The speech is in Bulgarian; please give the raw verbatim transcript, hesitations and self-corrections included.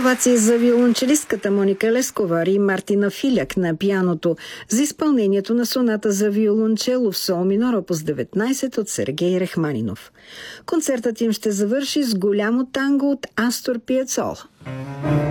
Овации за виолончелистката Моника Лескова и Мартина Филяк на пианото за изпълнението на соната за виолончело в сол минор опус деветнайсет от Сергей Рахманинов. Концертът им ще завърши с голямо танго от Астор Пиацола.